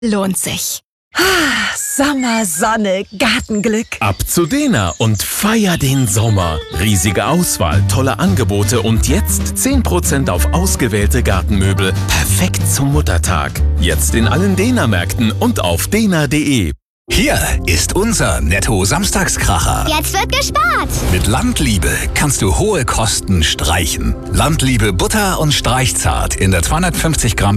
lohnt sich. Sommer, Sonne, Gartenglück. Ab zu Dena und feier den Sommer. Riesige Auswahl, tolle Angebote und jetzt 10% auf ausgewählte Gartenmöbel. Perfekt zum Muttertag. Jetzt in allen Dena-Märkten und auf dena.de. Hier ist unser Netto-Samstagskracher. Jetzt wird gespart. Mit Landliebe kannst du hohe Kosten streichen. Landliebe Butter und Streichzart in der 250 Gramm